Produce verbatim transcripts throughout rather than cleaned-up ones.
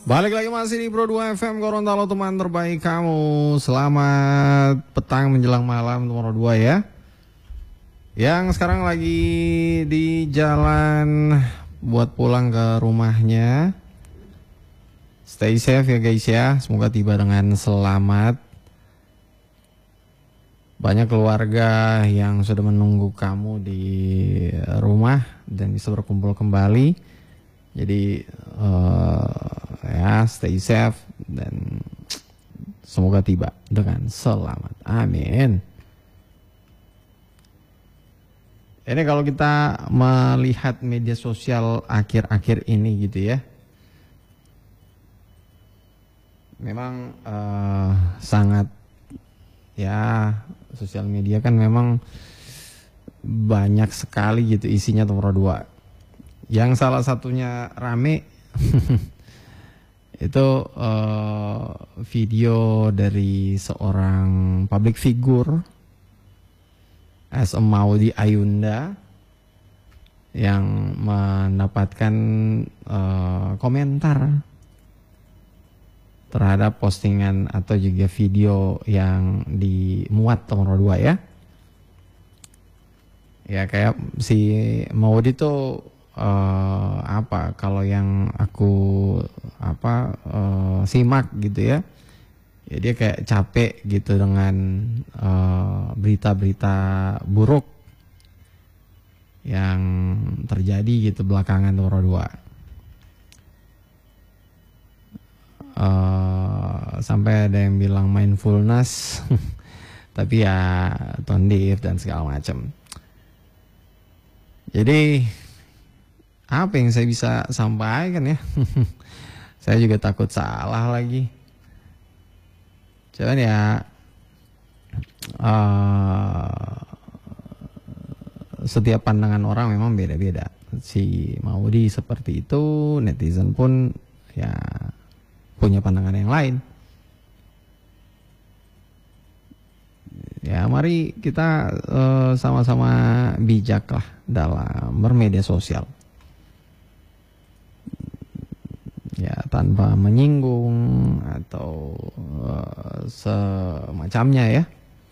Balik lagi masih di Pro dua F M Gorontalo, teman terbaik kamu. Selamat petang menjelang malam Pro dua ya. Yang sekarang lagi di jalan buat pulang ke rumahnya. Stay safe ya guys ya. Semoga tiba dengan selamat. Banyak keluarga yang sudah menunggu kamu di rumah dan bisa berkumpul kembali. Jadi uh, ya stay safe dan semoga tiba dengan selamat. Amin. Ini kalau kita melihat media sosial akhir-akhir ini gitu ya, memang uh, sangat ya, sosial media kan memang banyak sekali gitu isinya nomor dua. Yang salah satunya rame itu uh, video dari seorang public figure as a Maudy Ayunda yang mendapatkan uh, komentar terhadap postingan atau juga video yang dimuat nomor dua ya. Ya kayak si Maudy tuh uh, apa kalau yang aku apa uh, simak gitu ya. Ya dia kayak capek gitu dengan uh, berita-berita buruk yang terjadi gitu belakangan nomor dua. Uh, sampai ada yang bilang mindfulness tapi ya tone deaf dan segala macam. Jadi apa yang saya bisa sampaikan ya? Saya juga takut salah lagi. Cuman ya uh, setiap pandangan orang memang beda-beda. Si Maudy seperti itu, netizen pun ya punya pandangan yang lain. Ya mari kita uh, sama-sama bijak lah dalam bermedia sosial. Ya tanpa menyinggung atau uh, semacamnya ya.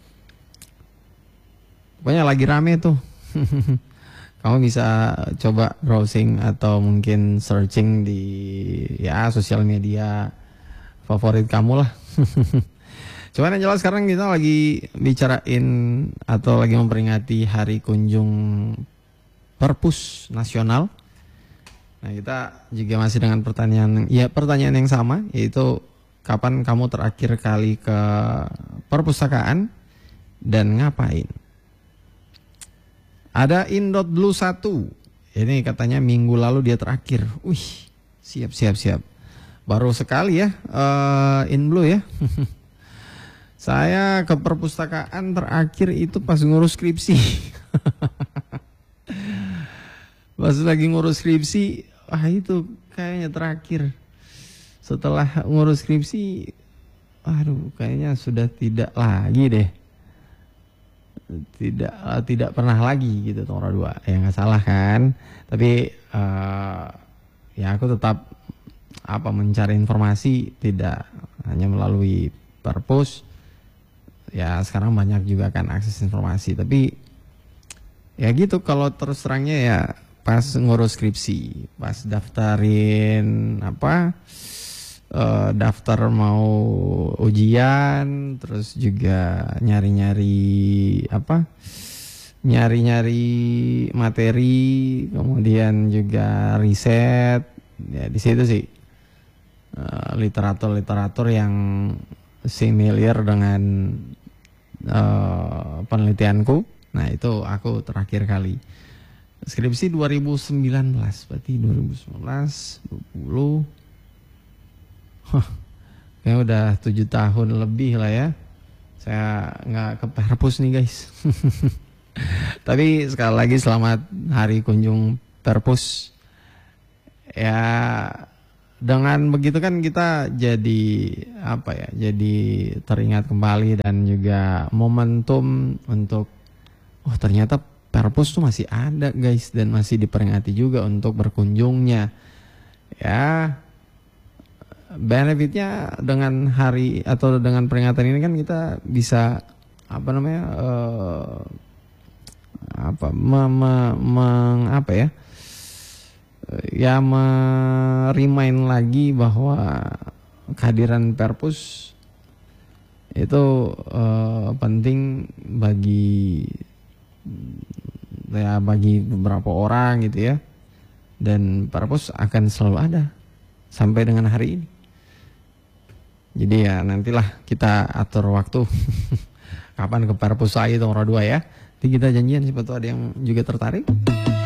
Pokoknya lagi rame tuh. Kamu bisa coba browsing atau mungkin searching di ya sosial media favorit kamu lah. Cuman yang jelas sekarang kita lagi bicarain atau lagi memperingati Hari Kunjung Perpus Nasional. Nah kita juga masih dengan pertanyaan, ya pertanyaan yang sama, yaitu kapan kamu terakhir kali ke perpustakaan dan ngapain? Ada Indot Blue satu, ini katanya minggu lalu dia terakhir. Wih, siap siap siap. Baru sekali ya, uh, in blue ya. Saya ke perpustakaan terakhir itu pas ngurus skripsi. Pas lagi ngurus skripsi, wah itu kayaknya terakhir. Setelah ngurus skripsi, aduh kayaknya sudah tidak lagi deh. Tidak tidak pernah lagi gitu nomor dua. Ya nggak salah kan. Tapi uh, ya aku tetap apa mencari informasi tidak hanya melalui perpus. Ya sekarang banyak juga kan akses informasi. Tapi ya gitu kalau terus terangnya ya pas ngurus skripsi, pas daftarin apa uh, daftar mau ujian, terus juga nyari-nyari apa nyari-nyari materi, kemudian juga riset, ya di situ sih uh, literatur-literatur yang familiar dengan uh, penelitianku. Nah itu aku terakhir kali skripsi dua ribu sembilan belas, berarti dua ribu sembilan belas, dua puluh. Huh, kayaknya udah tujuh tahun lebih lah ya. Saya nggak ke perpus nih guys. Tapi sekali lagi selamat Hari Kunjung Perpus. Ya dengan begitu kan kita jadi apa ya? Jadi teringat kembali dan juga momentum untuk oh ternyata perpus tuh masih ada guys dan masih diperingati juga untuk berkunjungnya. Ya benefitnya dengan hari atau dengan peringatan ini kan kita bisa apa namanya uh, apa me, me, meng, apa ya ya merimain lagi bahwa kehadiran Perpus itu uh, penting bagi ya bagi beberapa orang gitu ya, dan Perpus akan selalu ada sampai dengan hari ini. Jadi ya nantilah kita atur waktu kapan ke Perpus saya itu orang dua ya. Nanti kita janjian siapa tuh ada yang juga tertarik.